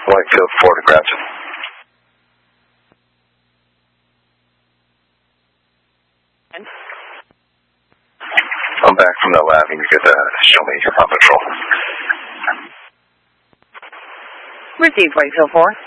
Whitefield 4 to Grafton. I'm back from the lab and you get to show me on patrol. Received, Whitefield 4.